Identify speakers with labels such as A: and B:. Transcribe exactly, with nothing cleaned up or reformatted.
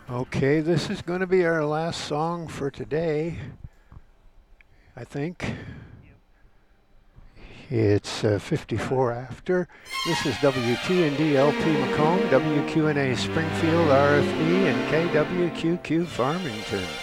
A: Okay, this is going to be our last song for today, I think. It's uh, fifty-four after. This is W T N D L P Macomb, W Q N A Springfield R F D, and K W Q Q Farmington.